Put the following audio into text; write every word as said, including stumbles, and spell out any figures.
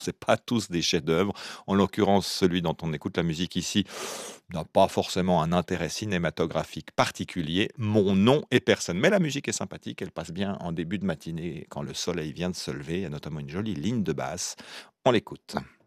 c'est pas tous des chefs-d'œuvre. En l'occurrence, celui dont on écoute la musique ici n'a pas forcément un intérêt cinématographique particulier. Mon nom est personne, mais la musique est sympathique, elle passe bien en début de matinée quand le soleil vient de se lever. Il y a notamment une jolie ligne de basse. On l'écoute.